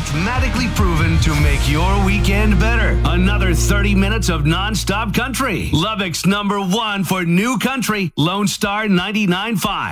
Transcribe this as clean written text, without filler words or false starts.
mathematically proven to make your weekend better. Another 30 minutes of non-stop country. Lubbock's #1 for new country, Lone Star 99.5.